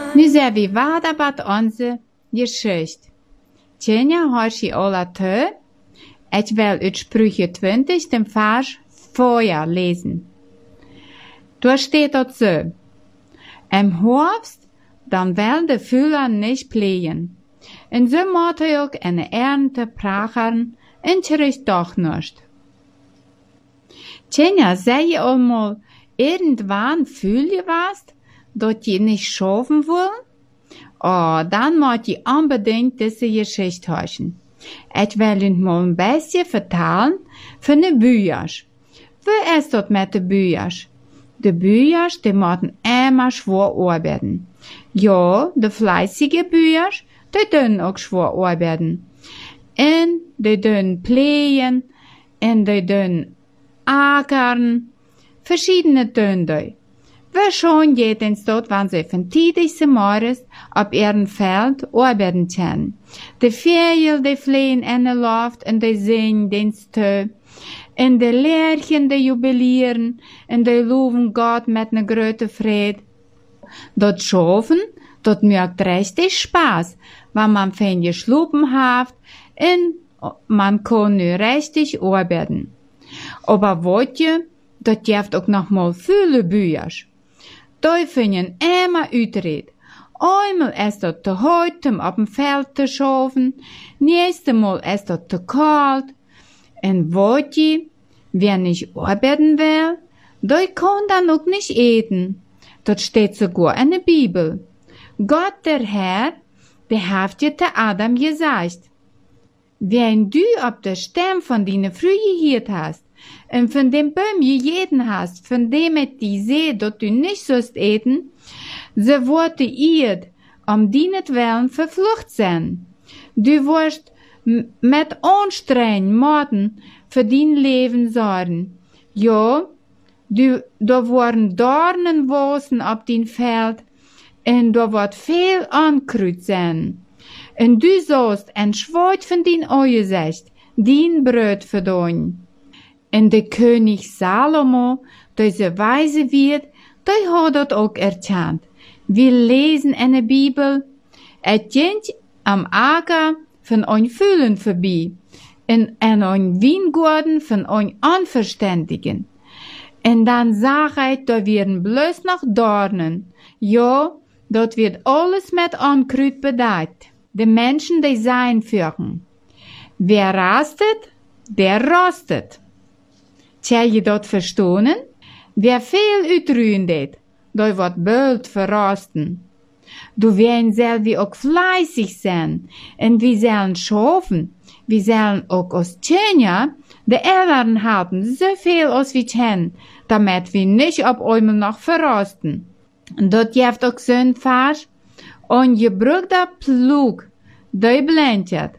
Nu zijn we verder bij onze geschichte. Tjenja har je alle te. Ik wil uit Sprüche 20, den Vers vorher lesen. Da steht dort so. Im Herbst, dann will de Füller nicht pflegen. En so moet ook eine Ernte prachern, en terug doch nicht. Tjenja, sei je allemaal irgendwann fühl je was, dat je nicht schaffen will? Oh, dann moet je unbedingt diese Geschichte hören. Ich will Ihnen mal ein bisschen vertellen von den Büchers. Wie ist das mit den Büchers? Die Büchers, die müssen immer schwer arbeiten. Ja, die fleißige Büchers, die tun auch schwer arbeiten. Und die tun pflegen, und die tun ackern, verschiedene tun die. Wie schon jedenfalls dort, wenn sie von tidigste Morgens auf ihrem Feld arbeiten können. Die Vögel, die fliegen in der Luft und die singen den Stö. Und die Lerchen, die jubilieren und die loben Gott mit einer großen Freude. Dort schaffen, dort macht richtig Spaß, wenn man fein geschlafen hat und man kann nur richtig arbeiten. Aber wollt ihr, dort gibt auch noch mal viele Bücher. Die finden immer uitred. Einmal ist das te heut, um auf dem Feld zu schaffen. Nächstes Mal ist das te kalt. Und wollt ihr, wer nicht arbeiten will, der kann dann auch nicht eten. Das steht sogar in der Bibel. Gott, der Herr, der hat dir zu Adam gesagt, wenn du auf der Stamm von deiner Früh gehört hast, und von dem Baum gegessen hast, von dem et die See, dort du nicht sollst eten, so wurde ihr deinetwillen verflucht sein. Du wirst mit Anstrengung Morden für dein Leben sorgen. Ja, da waren Dornenwurzeln auf dein Feld, und da wird viel Unkraut sein. Und du sollst ein Schwert von dein Angesicht, dein Brot verdienen. Und der König Salomo, der so weise wird, der hat das auch erkannt. Wir lesen in der Bibel, geht am Acker von ein Fühlen vorbei, in ein Weingarten von ein Unverständigen. Und dann sag ich, da werden bloß noch Dornen. Ja, dort wird alles mit Unkraut bedeckt. Die Menschen, die sein führen. Wer rastet, der rostet. Tja, je dat verstonen? Wer viel uitruien deed, der wird bald verrosten. Du werden selber auch fleißig sein, und wir sollen schaffen, wir sollen auch aus Tjenja, die Eltern halten, so viel als wir können, damit wir nicht auf einmal noch verrosten. Und dort gibt auch so ein Vers, ein gebrauchter Pflug, der blendet,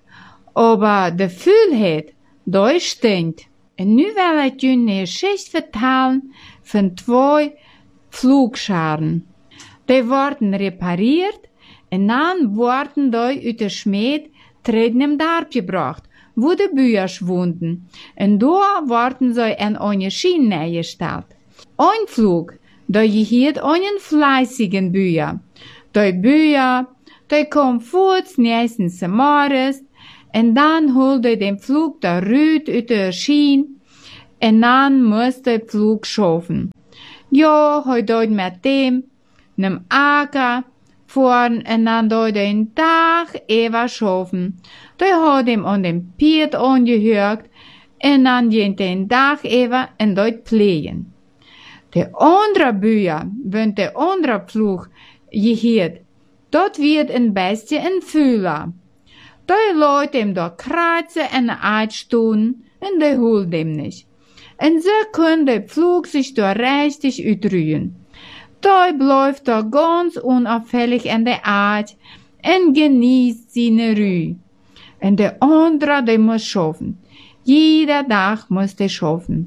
aber der Fühlheit, der stinkt. En nu wil ik jullie een geschichte vertellen van 2 Pflugscharen. Die worden repariert en dan worden die uit de schmied terug in Dorp gebracht, wo die Bücher wohnen. En daar worden sie in eine Schiene gestellt. Ein Pflug, der gehört einen fleißigen Bücher. Die Bücher, die kommen kurz nächstens morgens, en dan holt hij den Pflug der Rüd uit der Schiene, en dan muss der Pflug schaffen. Ja, hij doet met dem, nem Acker, fahren, en dan doet hij een dag even schaffen. Der hat ihm an dem Piet angehört, en dan geht den Dag even en doet pflegen. Der andere Bücher, wenn der andere Pflug gehört, dort wird ein bisschen ein Fühler. Die Leute ihm da kreuzen en uitstoen en die holt ihm nicht. En so kann der Pflug sich da richtig uitruhen. Die bleibt da ganz unauffällig in der Art en genießt seine Ruhe. En der andere, der muss schaffen. Jeder Tag muss der schaffen.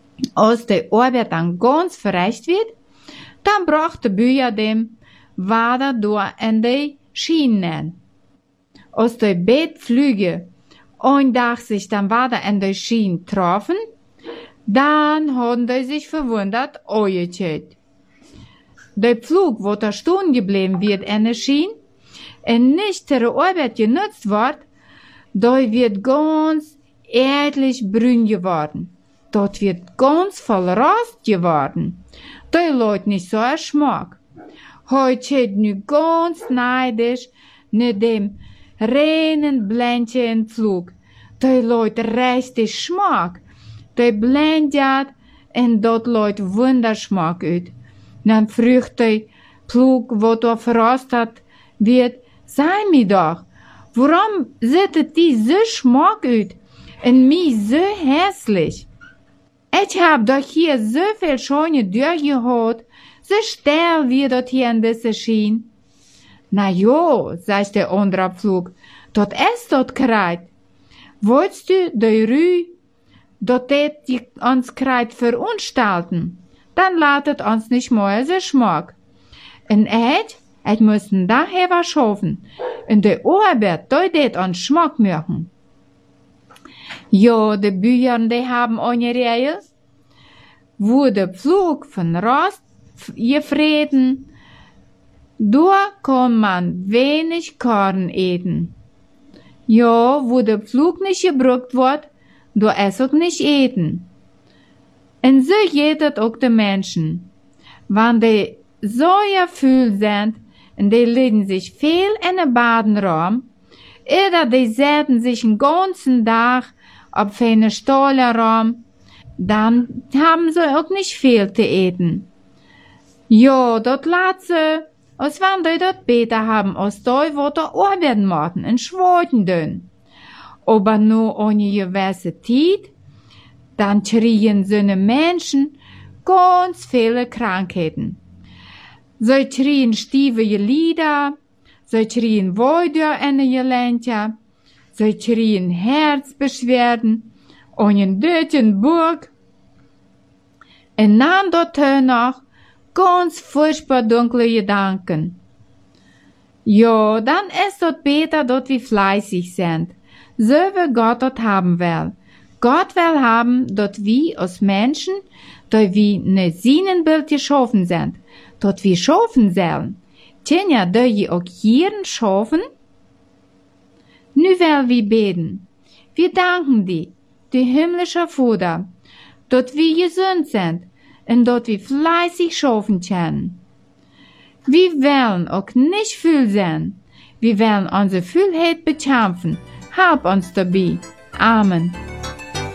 Als die Arbeit dann ganz verreicht wird, dann braucht der Bücher dem weiter durch in die Schienen. Als die Bettflüge ein Tag sich dann weiter in die Schienen trafen, dann haben die sich verwundert angezählt. der Pflug, wo da stehen geblieben wird, schien, und nicht zur Arbeit genutzt wird, da wird ganz ehrlich brün geworden. Dort wird ganz voll Rost geworden. Da Leute nicht so ein Schmack. Heute steht nu ganz neidisch ne dem reinen Blendchen Pflug. Da Leute richtig Schmack. Da blendet und dort Leute Wunderschmack ut. Dann fragt der Pflug, wo da verrostet wird, sei mir doch, warum sieht die so Schmack ut und mich so hässlich? Ich hab doch hier so viel schöne durchgeholt, so still wie dort hier ein bisschen schien. Na jo, sagt der andere Pflug, dort ist dort kreit. Wolltest du die Rüh, dort die uns kreit verunstalten? Dann ladet uns nicht mehr so Schmack. Und ich müssen daher was schaffen. Und die Arbeit, die uns Schmack machen. Ja, die Bücher, die haben eine Regel, wo der Pflug von Rost gefrieden, da kann man wenig Korn eten. Ja, wo der Pflug nicht gebraucht wird, da ist auch nicht eten. Und so geht es auch den Menschen. Wenn die so erfüllt sind, und die legen sich viel in den Badenraum, oder die setzen sich den ganzen Tag auf einen Stollerraum, dann haben sie auch nicht viel zu eten. Ja, dort lassen, als wenn die dort besser haben, als die, wo da arbeiten machen, in Schwarten dünn. Aber nur ohne gewisse Zeit, dann kriegen so eine Menschen ganz viele Krankheiten. Sie kriegen stiefige Lieder, sie kriegen Wolltür in die Gelenke, sie kriegen Herzbeschwerden und einen döden Burg. Und dann dort noch ganz furchtbar dunkle Gedanken. Ja, dann ist dort besser, dort wie fleißig sind, so wie Gott dort haben will. Gott will haben, dort wie aus Menschen, dort wie ne Sinnenbild geschaffen sind, dort wie schaffen sollen. Tja, dort je auch hier schaffen? Nu will wir beten. Wir danken dir, die himmlische Vater, dort wir gesund sind und dort wir fleißig schaffen können. Wir wollen auch nicht viel sein. Wir wollen unsere Füllheit bekämpfen. Help uns dabei. Amen.